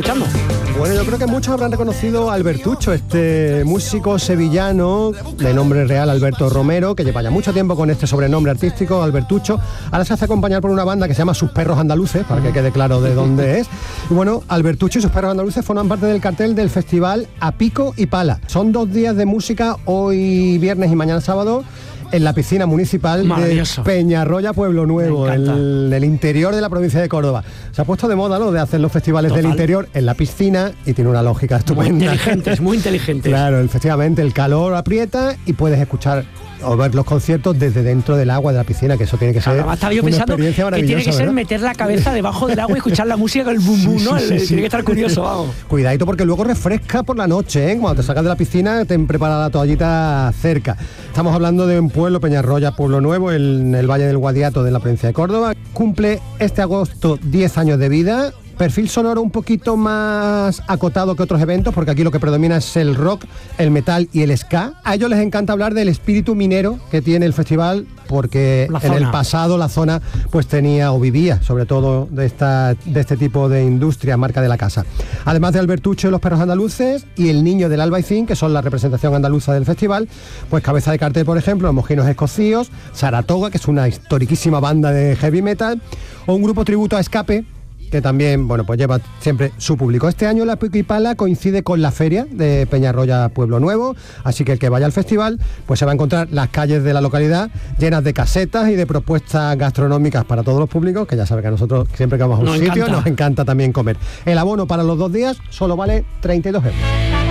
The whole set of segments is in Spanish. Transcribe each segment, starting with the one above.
escuchando. Bueno, yo creo que muchos habrán reconocido a Albertucho, este músico sevillano de nombre real Alberto Romero, que lleva ya mucho tiempo con este sobrenombre artístico, Albertucho. Ahora se hace acompañar por una banda que se llama Sus Perros Andaluces, para que quede claro de dónde es. Y bueno, Albertucho y Sus Perros Andaluces forman parte del cartel del festival A Pico y Pala. Son 2 días de música, hoy viernes y mañana sábado, en la piscina municipal de Peñarroya, Pueblo Nuevo, en el interior de la provincia de Córdoba. Se ha puesto de moda lo de hacer los festivales del interior en la piscina y tiene una lógica estupenda. Muy inteligente. Claro, efectivamente, el calor aprieta y puedes escuchar o ver los conciertos desde dentro del agua de la piscina, que eso tiene que ser una experiencia maravillosa. Que tiene que ser, ¿verdad?, meter la cabeza debajo del agua y escuchar la música con el bum bum, ¿no? Tiene que estar curioso, vamos. Cuidadito, porque luego refresca por la noche, ¿eh? Cuando te sacas de la piscina, ten preparada la toallita cerca. Estamos hablando de un pueblo, Peñarroya, Pueblo Nuevo, en el Valle del Guadiato de la provincia de Córdoba. Cumple este agosto 10 años de vida. Perfil sonoro un poquito más acotado que otros eventos, porque aquí lo que predomina es el rock, el metal y el ska. A ellos les encanta hablar del espíritu minero que tiene el festival, porque en el pasado la zona pues tenía o vivía sobre todo de este tipo de industria, marca de la casa. Además de Albertucho y los Perros Andaluces y el Niño del Albaicín, que son la representación andaluza del festival, pues cabeza de cartel, por ejemplo, los Mojinos Escocíos, Saratoga, que es una historiquísima banda de heavy metal, o un grupo tributo a Escape, que también, bueno, pues lleva siempre su público. Este año la Pico y Pala coincide con la feria de Peñarroya Pueblo Nuevo, así que el que vaya al festival pues se va a encontrar las calles de la localidad llenas de casetas y de propuestas gastronómicas para todos los públicos, que ya sabe que a nosotros siempre que vamos a un sitio nos encanta también comer. El abono para los 2 días solo vale 32 euros.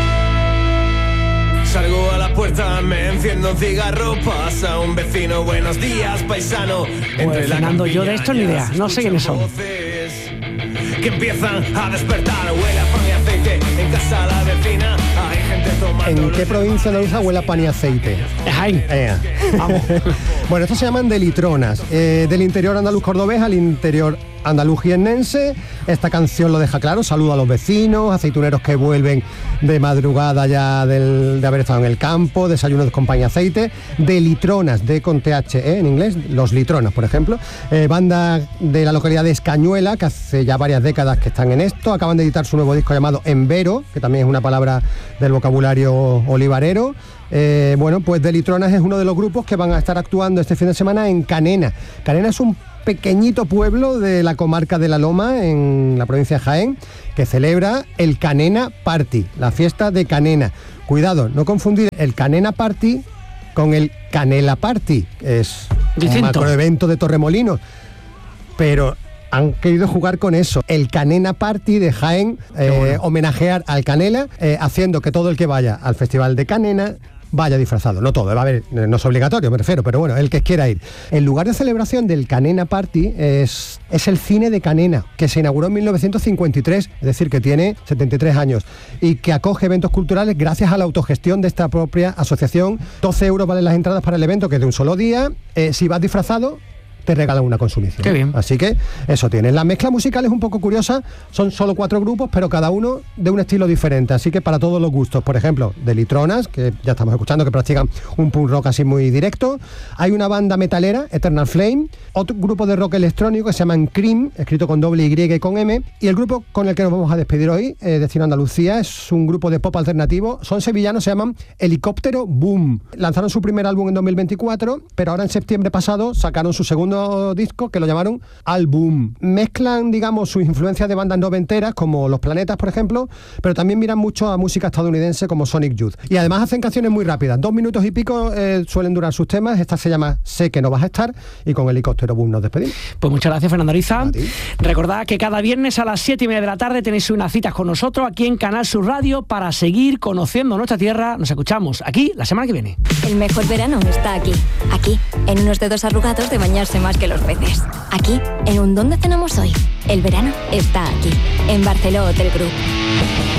Salgo a la puerta, me enciendo un cigarro, pasa un vecino, buenos días, paisano. Pues Fernando, yo de esto ni idea, no sé quiénes son. Que empiezan a despertar, huele a pan y aceite, en casa la vecina, hay gente tomando... ¿En qué provincia andaluza huele a pan y aceite? Jaén. Vamos. Bueno, estos se llaman de litronas, del interior andaluz cordobés al interior andaluz jiennense. Esta canción lo deja claro, saludo a los vecinos, aceituneros que vuelven de madrugada ya de haber estado en el campo, desayunos con pan y aceite, de litronas, de con TH, en inglés, los litronas, por ejemplo, banda de la localidad de Escañuela, que hace ya varias décadas que están en esto, acaban de editar su nuevo disco llamado Envero, que también es una palabra del vocabulario olivarero. Bueno, pues de litronas es uno de los grupos que van a estar actuando este fin de semana en Canena. Canena es un pequeñito pueblo de la comarca de La Loma, en la provincia de Jaén, que celebra el Canena Party, la fiesta de Canena. Cuidado, no confundir el Canena Party con el Canela Party, es un macroevento de Torremolinos, pero han querido jugar con eso. El Canena Party de Jaén, homenajear al Canela, haciendo que todo el que vaya al Festival de Canena vaya disfrazado. No todo, va a haber, no es obligatorio, me refiero, pero bueno, el que quiera ir. El lugar de celebración del Canena Party es el Cine de Canena, que se inauguró en 1953, es decir, que tiene 73 años, y que acoge eventos culturales gracias a la autogestión de esta propia asociación. 12 euros valen las entradas para el evento, que es de un solo día. Si vas disfrazado, te regalan una consumición. Qué bien. Así que eso tiene. La mezcla musical es un poco curiosa, son solo 4 grupos, pero cada uno de un estilo diferente, así que para todos los gustos. Por ejemplo, de litronas, que ya estamos escuchando, que practican un punk rock así muy directo. Hay una banda metalera, Eternal Flame, otro grupo de rock electrónico que se llaman Cream, escrito con doble Y y con M, y el grupo con el que nos vamos a despedir hoy, Destino Andalucía, es un grupo de pop alternativo, son sevillanos, se llaman Helicóptero Boom. Lanzaron su primer álbum en 2024, pero ahora en septiembre pasado sacaron su segundo disco, que lo llamaron Album. Mezclan, digamos, sus influencias de bandas noventeras como Los Planetas, por ejemplo, pero también miran mucho a música estadounidense como Sonic Youth. Y además hacen canciones muy rápidas, 2 minutos y pico suelen durar sus temas. Esta se llama Sé que no vas a estar, y con Helicóptero Boom nos despedimos. Pues muchas gracias, Fernando Ariza. Recordad que cada viernes a las 7:30 de la tarde tenéis unas citas con nosotros aquí en Canal Sur Radio para seguir conociendo nuestra tierra. Nos escuchamos aquí la semana que viene. El mejor verano está aquí, en unos dedos arrugados de bañarse más que los peces. Aquí, en un ¿dónde cenamos hoy? El verano está aquí, en Barceló Hotel Group.